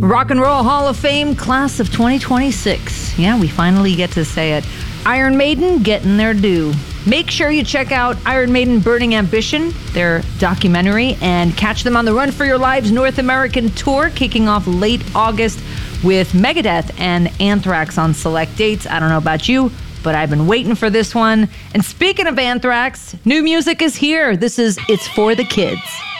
Rock and Roll Hall of Fame class of 2026. Yeah, we finally get to say it. Iron Maiden getting their due. Make sure you check out Iron Maiden Burning Ambition, their documentary, and catch them on the Run for Your Lives North American Tour, kicking off late August with Megadeth and Anthrax on select dates. I don't know about you, but I've been waiting for this one. And speaking of Anthrax, new music is here. This is It's for the Kids.